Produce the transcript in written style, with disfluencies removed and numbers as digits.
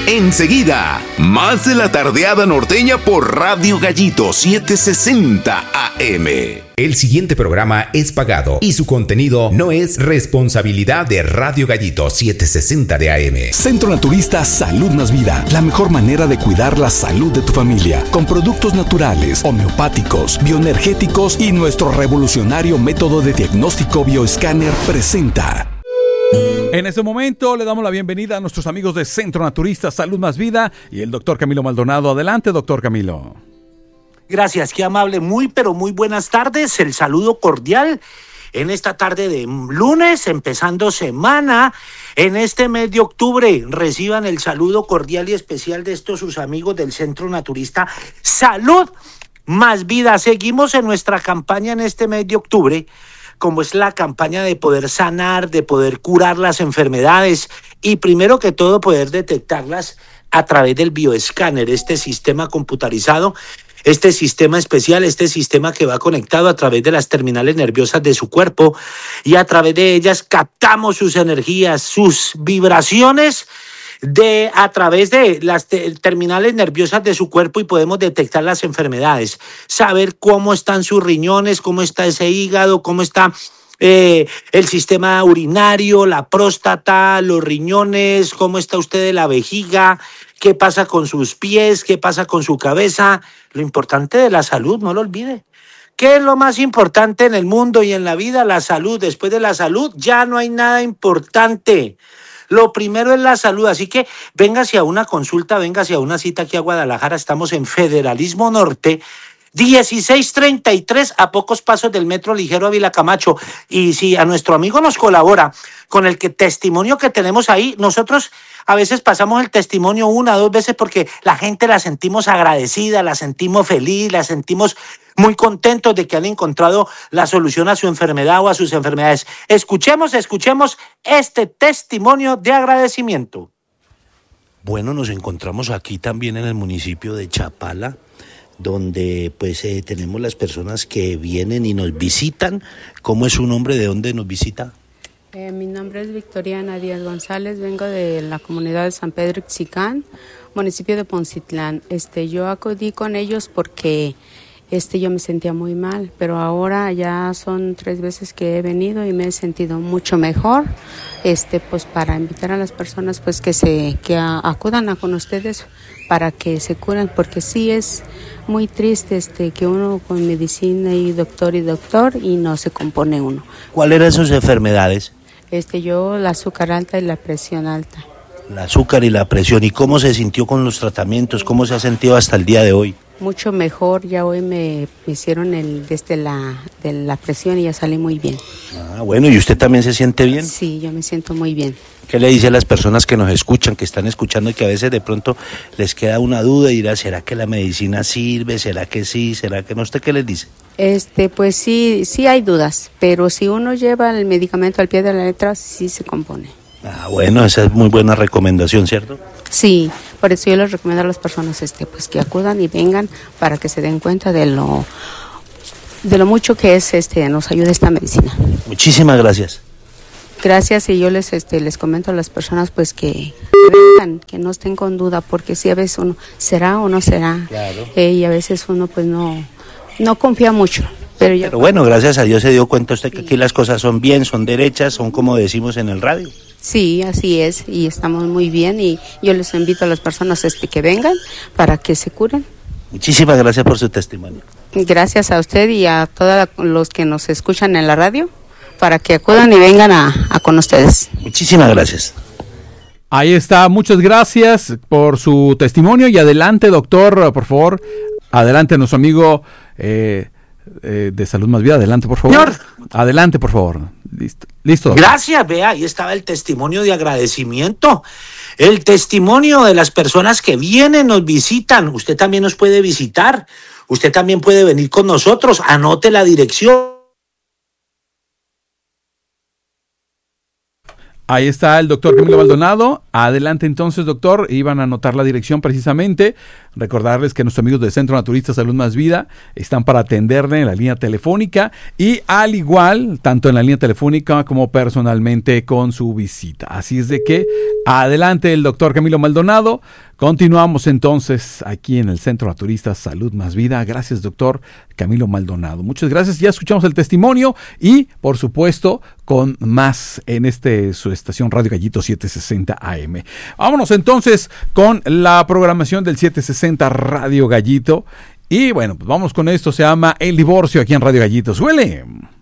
Enseguida, más de la tardeada norteña por Radio Gallito 760 AM. El siguiente programa es pagado y su contenido no es responsabilidad de Radio Gallito 760 de AM. Centro Naturista Salud Más Vida, la mejor manera de cuidar la salud de tu familia, con productos naturales, homeopáticos, bioenergéticos y nuestro revolucionario método de diagnóstico bioescáner presenta. En este momento le damos la bienvenida a nuestros amigos de Centro Naturista Salud Más Vida y el doctor Camilo Maldonado. Adelante, doctor Camilo. Gracias, qué amable. Muy, pero muy buenas tardes. El saludo cordial en esta tarde de lunes, empezando semana. En este mes de octubre, reciban el saludo cordial y especial de estos sus amigos del Centro Naturista Salud Más Vida. Seguimos en nuestra campaña en este mes de octubre, como es la campaña de poder sanar, de poder curar las enfermedades y primero que todo poder detectarlas a través del bioescáner, este sistema computarizado, este sistema especial, este sistema que va conectado a través de las terminales nerviosas de su cuerpo y a través de ellas captamos sus energías, sus vibraciones a través de las terminales nerviosas de su cuerpo y podemos detectar las enfermedades, saber cómo están sus riñones, cómo está ese hígado, cómo está el sistema urinario, la próstata, los riñones, cómo está usted de la vejiga, qué pasa con sus pies, qué pasa con su cabeza. Lo importante de la salud, no lo olvide. ¿Qué es lo más importante en el mundo y en la vida? La salud. Después de la salud ya no hay nada importante. Lo primero es la salud, así que véngase a una consulta, véngase a una cita aquí a Guadalajara. Estamos en Federalismo Norte, 1633, a pocos pasos del metro ligero Ávila Camacho. Y si a nuestro amigo nos colabora con el testimonio que tenemos ahí, nosotros a veces pasamos el testimonio 1 o 2 veces porque la gente la sentimos agradecida, la sentimos feliz, la sentimos muy contentos de que han encontrado la solución a su enfermedad o a sus enfermedades. Escuchemos este testimonio de agradecimiento. Bueno, nos encontramos aquí también en el municipio de Chapala, donde pues tenemos las personas que vienen y nos visitan. ¿Cómo es su nombre? ¿De dónde nos visita? Mi nombre es Victoriana Díaz González, vengo de la comunidad de San Pedro Ixicán, municipio de Poncitlán. Yo acudí con ellos porque yo me sentía muy mal, pero ahora ya son 3 veces que he venido y me he sentido mucho mejor. Pues para invitar a las personas pues que acudan con ustedes para que se curen, porque sí es muy triste que uno con medicina y doctor y no se compone uno. ¿Cuáles eran sus enfermedades? Yo la azúcar alta y la presión alta. La azúcar y la presión. ¿Y cómo se sintió con los tratamientos? ¿Cómo se ha sentido hasta el día de hoy? Mucho mejor, ya hoy me hicieron de la presión y ya salí muy bien. Ah, bueno, ¿y usted también se siente bien? Sí, yo me siento muy bien. ¿Qué le dice a las personas que nos escuchan, que están escuchando y que a veces de pronto les queda una duda y dirá, ¿será que la medicina sirve? ¿Será que sí? ¿Será que no? ¿Usted qué les dice? Pues sí hay dudas, pero si uno lleva el medicamento al pie de la letra, sí se compone. Ah, bueno, esa es muy buena recomendación, ¿cierto? Sí, por eso yo les recomiendo a las personas pues que acudan y vengan para que se den cuenta de lo mucho que es nos ayuda esta medicina. Muchísimas gracias. Gracias, y yo les comento a las personas pues que vengan, que no estén con duda, porque si a veces uno será o no será, claro. Y a veces uno pues no confía mucho. Pero bueno, gracias a Dios se dio cuenta usted que aquí las cosas son bien, son derechas, son como decimos en el radio. Sí, así es, y estamos muy bien, y yo les invito a las personas que vengan para que se curen. Muchísimas gracias por su testimonio. Gracias a usted y a todos los que nos escuchan en la radio, para que acudan y vengan a con ustedes. Muchísimas gracias. Ahí está, muchas gracias por su testimonio y adelante, doctor, por favor, adelante nuestro amigo de Salud Más Vida, adelante por favor. Señor. Adelante por favor. Listo. Gracias, vea, ahí estaba el testimonio de agradecimiento, el testimonio de las personas que vienen, nos visitan. Usted también nos puede visitar, usted también puede venir con nosotros, anote la dirección. Ahí está el doctor Camilo Maldonado. Adelante entonces, doctor. Iban a anotar la dirección precisamente. Recordarles que nuestros amigos del Centro Naturista Salud Más Vida están para atenderle en la línea telefónica y al igual, tanto en la línea telefónica como personalmente con su visita. Así es de que adelante el doctor Camilo Maldonado. Continuamos entonces aquí en el Centro Naturista Salud Más Vida. Gracias, doctor Camilo Maldonado. Muchas gracias. Ya escuchamos el testimonio y, por supuesto, con más en su estación Radio Gallito 760 AM. Vámonos entonces con la programación del 760 Radio Gallito. Y bueno, pues vamos con esto. Se llama El Divorcio aquí en Radio Gallito. ¡Suele!